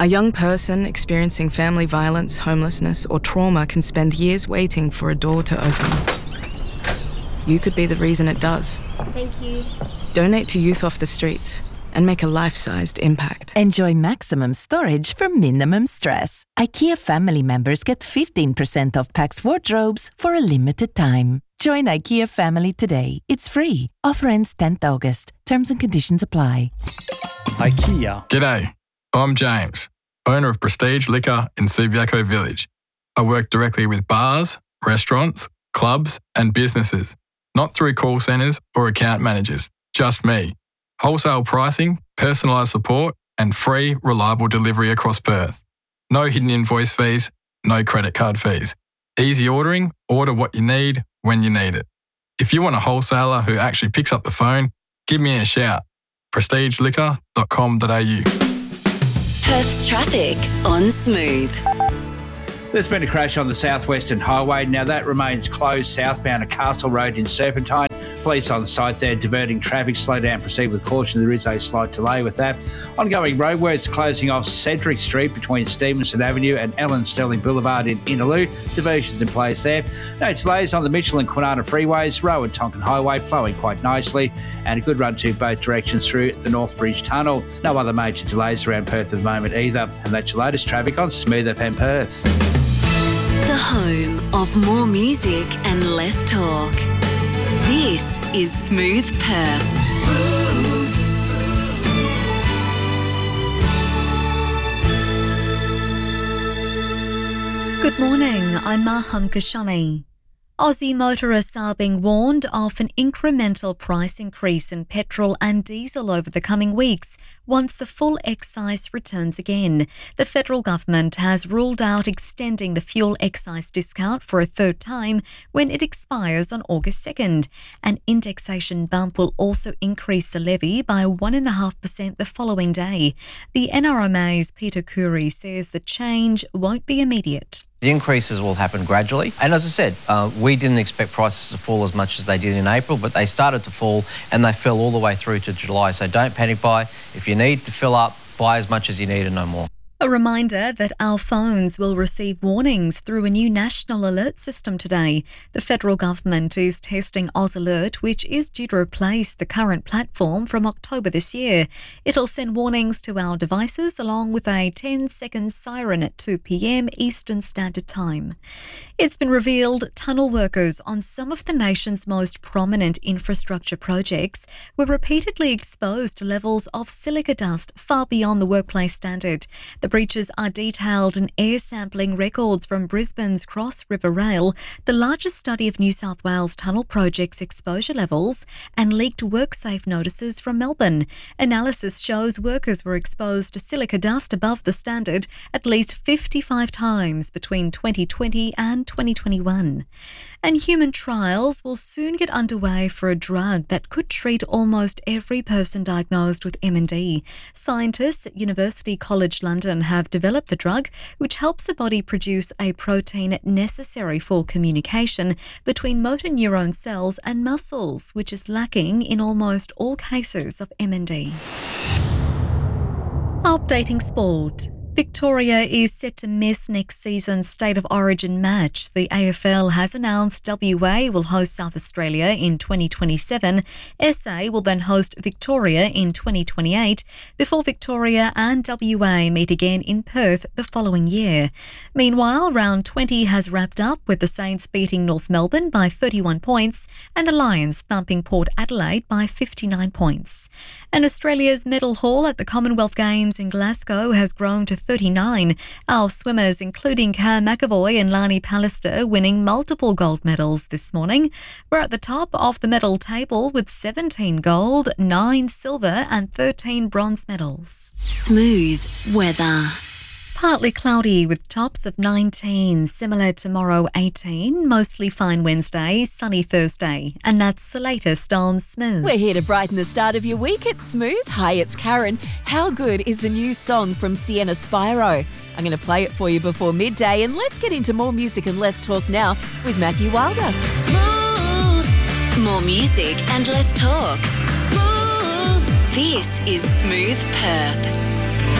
A young person experiencing family violence, homelessness, or trauma can spend years waiting for a door to open. You could be the reason it does. Thank you. Donate to Youth Off the Streets and make a life-sized impact. Enjoy maximum storage for minimum stress. IKEA family members get 15% off Pax wardrobes for a limited time. Join IKEA family today. It's free. Offer ends 10th August. Terms and conditions apply. IKEA. G'day, I'm James, owner of Prestige Liquor in Subiaco Village. I work directly with bars, restaurants, clubs and businesses, not through call centres or account managers, just me. Wholesale pricing, personalised support and free, reliable delivery across Perth. No hidden invoice fees, no credit card fees. Easy ordering, order what you need when you need it. If you want a wholesaler who actually picks up the phone, give me a shout. prestigeliquor.com.au. Perth's traffic on Smooth. There's been a crash on the Southwestern Highway. Now that remains closed southbound at Castle Road in Serpentine. Police on site there diverting traffic. Slow down, proceed with caution. There is a slight delay with that. Ongoing roadworks closing off Cedric Street between Stevenson Avenue and Ellen Sterling Boulevard in Innaloo. Diversions in place there. No delays on the Mitchell and Kwinana freeways. Roe and Tonkin Highway flowing quite nicely. And a good run to both directions through the North Bridge Tunnel. No other major delays around Perth at the moment either. And that's your latest traffic on Smooth FM Perth. The home of more music and less talk. This is Smooth Perth. Smooth. Good morning, I'm Maham Kashani. Aussie motorists are being warned of an incremental price increase in petrol and diesel over the coming weeks once the full excise returns again. The federal government has ruled out extending the fuel excise discount for a third time when it expires on August 2nd. An indexation bump will also increase the levy by 1.5% the following day. The NRMA's Peter Curry says the change won't be immediate. The increases will happen gradually. And as I said, we didn't expect prices to fall as much as they did in April, but they started to fall and they fell all the way through to July. So don't panic buy. If you need to fill up, buy as much as you need and no more. A reminder that our phones will receive warnings through a new national alert system today. The federal government is testing Oz Alert, which is due to replace the current platform from October this year. It'll send warnings to our devices along with a 10-second siren at 2 p.m. Eastern Standard Time. It's been revealed tunnel workers on some of the nation's most prominent infrastructure projects were repeatedly exposed to levels of silica dust far beyond the workplace standard. The breaches are detailed in air sampling records from Brisbane's Cross River Rail, the largest study of New South Wales tunnel projects' exposure levels, and leaked WorkSafe notices from Melbourne. Analysis shows workers were exposed to silica dust above the standard at least 55 times between 2020 and 2021. And human trials will soon get underway for a drug that could treat almost every person diagnosed with MND. Scientists at University College London have developed the drug, which helps the body produce a protein necessary for communication between motor neuron cells and muscles, which is lacking in almost all cases of MND. Updating sport. Victoria is set to miss next season's State of Origin match. The AFL has announced WA will host South Australia in 2027. SA will then host Victoria in 2028 before Victoria and WA meet again in Perth the following year. Meanwhile, round 20 has wrapped up with the Saints beating North Melbourne by 31 points and the Lions thumping Port Adelaide by 59 points. And Australia's medal haul at the Commonwealth Games in Glasgow has grown to 39. Our swimmers, including Cam McAvoy and Lani Pallister, winning multiple gold medals this morning. We're at the top of the medal table with 17 gold, 9 silver and 13 bronze medals. Smooth weather. Partly cloudy with tops of 19, similar tomorrow 18, mostly fine Wednesday, sunny Thursday. And that's the latest on Smooth. We're here to brighten the start of your week at Smooth. Hi, it's Karen. How good is the new song from Sienna Spyro? I'm going to play it for you before midday, and let's get into more music and less talk now with Matthew Wilder. Smooth. More music and less talk. Smooth. This is Smooth Perth.